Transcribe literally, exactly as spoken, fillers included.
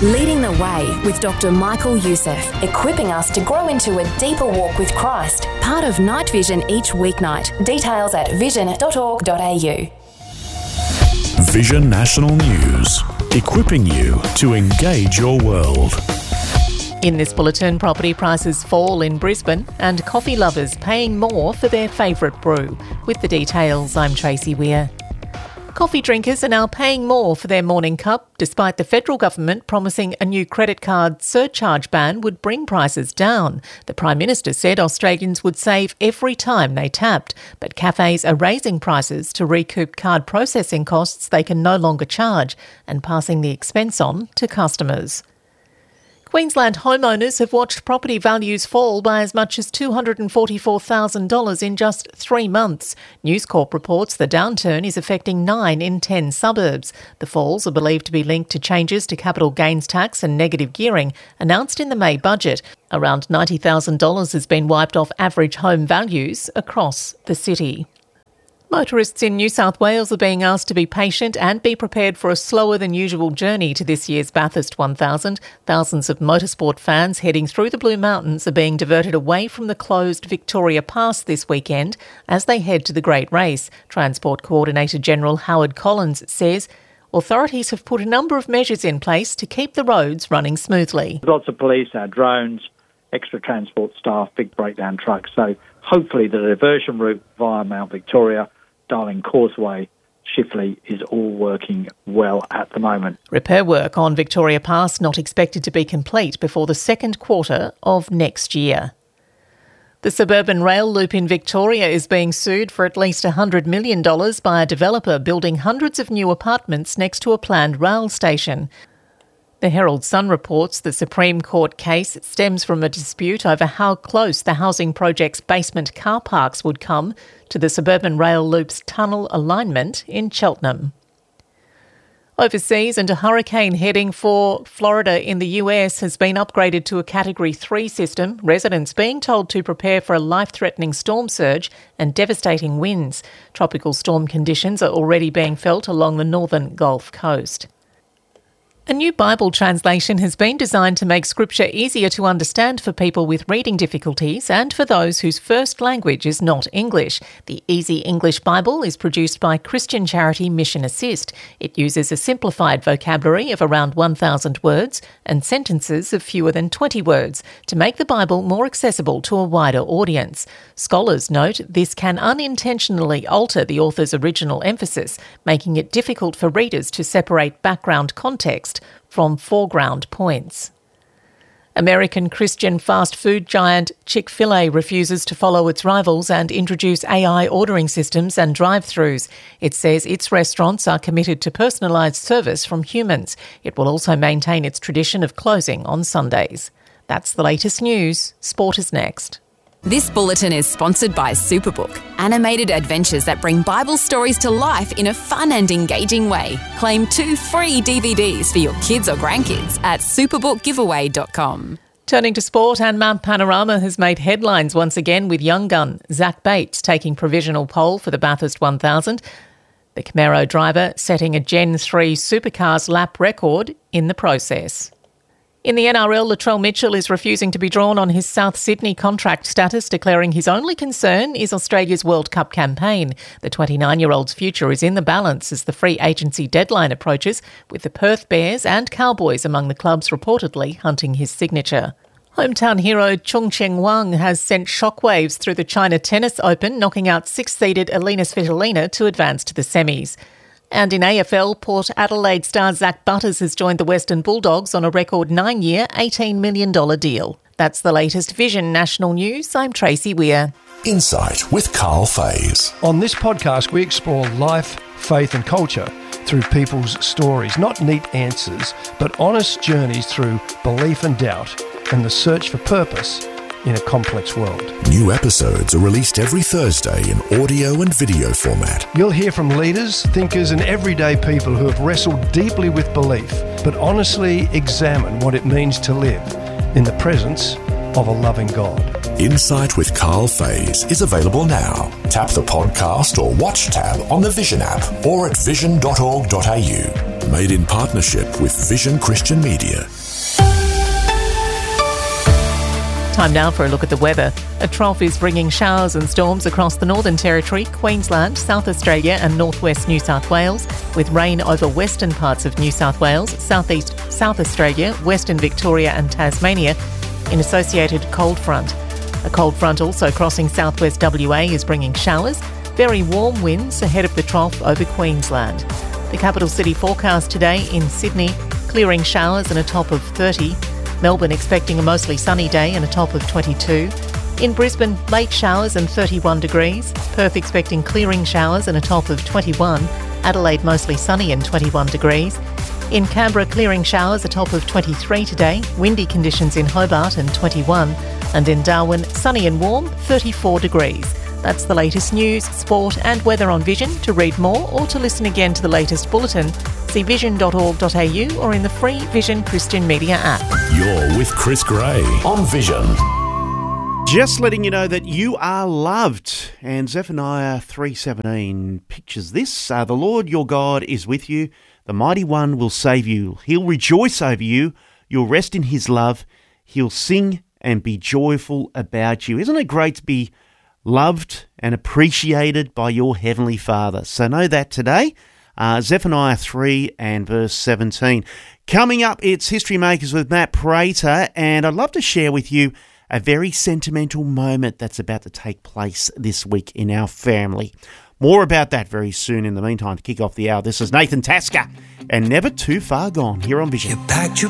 Leading the Way with Doctor Michael Youssef, equipping us to grow into a deeper walk with Christ. Part of Night Vision each weeknight. Details at vision dot org dot a u. Vision National News, equipping you to engage your world. In this bulletin, property prices fall in Brisbane and coffee lovers paying more for their favourite brew. With the details, I'm Tracy Weir. Coffee drinkers are now paying more for their morning cup, despite the federal government promising a new credit card surcharge ban would bring prices down. The Prime Minister said Australians would save every time they tapped, but cafes are raising prices to recoup card processing costs they can no longer charge and passing the expense on to customers. Queensland homeowners have watched property values fall by as much as two hundred forty-four thousand dollars in just three months. News Corp reports the downturn is affecting nine in ten suburbs. The falls are believed to be linked to changes to capital gains tax and negative gearing announced in the May budget. Around ninety thousand dollars has been wiped off average home values across the city. Motorists in New South Wales are being asked to be patient and be prepared for a slower than usual journey to this year's Bathurst one thousand. Thousands of motorsport fans heading through the Blue Mountains are being diverted away from the closed Victoria Pass this weekend as they head to the Great Race. Transport Coordinator General Howard Collins says authorities have put a number of measures in place to keep the roads running smoothly. Lots of police, our drones, extra transport staff, big breakdown trucks. So hopefully the diversion route via Mount Victoria, Darling Causeway, Chifley is all working well at the moment. Repair work on Victoria Pass not expected to be complete before the second quarter of next year. The suburban rail loop in Victoria is being sued for at least one hundred million dollars by a developer building hundreds of new apartments next to a planned rail station. The Herald Sun reports the Supreme Court case stems from a dispute over how close the housing project's basement car parks would come to the suburban rail loop's tunnel alignment in Cheltenham. Overseas, and a hurricane heading for Florida in the U S has been upgraded to a Category three system, residents being told to prepare for a life-threatening storm surge and devastating winds. Tropical storm conditions are already being felt along the northern Gulf Coast. A new Bible translation has been designed to make Scripture easier to understand for people with reading difficulties and for those whose first language is not English. The Easy English Bible is produced by Christian charity Mission Assist. It uses a simplified vocabulary of around one thousand words and sentences of fewer than twenty words to make the Bible more accessible to a wider audience. Scholars note this can unintentionally alter the author's original emphasis, making it difficult for readers to separate background context from foreground points. American Christian fast food giant Chick-fil-A refuses to follow its rivals and introduce A I ordering systems and drive-thrus. It says its restaurants are committed to personalised service from humans. It will also maintain its tradition of closing on Sundays. That's the latest news. Sport is next. This bulletin is sponsored by Superbook, animated adventures that bring Bible stories to life in a fun and engaging way. Claim two free D V Ds for your kids or grandkids at superbook giveaway dot com. Turning to sport, and Mount Panorama has made headlines once again with young gun Zach Bates taking provisional pole for the Bathurst one thousand. The Camaro driver setting a Gen three supercars lap record in the process. In the N R L, Latrell Mitchell is refusing to be drawn on his South Sydney contract status, declaring his only concern is Australia's World Cup campaign. The twenty-nine-year-old's future is in the balance as the free agency deadline approaches, with the Perth Bears and Cowboys among the clubs reportedly hunting his signature. Hometown hero Chung Cheng Wang has sent shockwaves through the China Tennis Open, knocking out six-seeded Elina Svitolina to advance to the semis. And in A F L, Port Adelaide star Zach Butters has joined the Western Bulldogs on a record nine-year, eighteen million dollars deal. That's the latest Vision National News. I'm Tracy Weir. Insight with Carl Fays. On this podcast, we explore life, faith and culture through people's stories. Not neat answers, but honest journeys through belief and doubt and the search for purpose in a complex world. New episodes are released every Thursday in audio and video format. You'll hear from leaders, thinkers and everyday people who have wrestled deeply with belief, but honestly examine what it means to live in the presence of a loving God. Insight with Carl Fays is available now. Tap the podcast or watch tab on the Vision app or at vision dot org dot a u. Made in partnership with Vision Christian Media. Time now for a look at the weather. A trough is bringing showers and storms across the Northern Territory, Queensland, South Australia and northwest New South Wales, with rain over western parts of New South Wales, southeast South Australia, western Victoria and Tasmania, in associated cold front. A cold front also crossing southwest W A is bringing showers, very warm winds ahead of the trough over Queensland. The capital city forecast today in Sydney, clearing showers and a top of thirty. Melbourne expecting a mostly sunny day and a top of twenty-two. In Brisbane, late showers and thirty-one degrees. Perth expecting clearing showers and a top of twenty-one. Adelaide mostly sunny and twenty-one degrees. In Canberra, clearing showers, a top of twenty-three today. Windy conditions in Hobart and twenty-one. And in Darwin, sunny and warm, thirty-four degrees. That's the latest news, sport and weather on Vision. To read more or to listen again to the latest bulletin, see vision dot org dot a u or in the free Vision Christian Media app. You're with Chris Gray on Vision. Just letting you know that you are loved. And Zephaniah three seventeen pictures this. Uh, the Lord your God is with you. The Mighty One will save you. He'll rejoice over you. You'll rest in his love. He'll sing and be joyful about you. Isn't it great to be loved and appreciated by your Heavenly Father? So know that today. Uh, Zephaniah three and verse seventeen. Coming up, it's History Makers with Matt Prater, and I'd love to share with you a very sentimental moment that's about to take place this week in our family. More about that very soon. In the meantime, to kick off the hour, this is Nathan Tasker and Never Too Far Gone here on Vision. You packed your